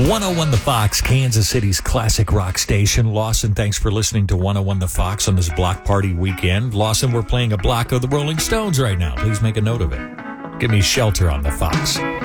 101 The Fox, Kansas City's classic rock station. Lawson, thanks for listening to 101 The Fox on this block party weekend. Lawson, we're playing a block of the Rolling Stones right now. Please make a note of it. Give me Shelter on the Fox.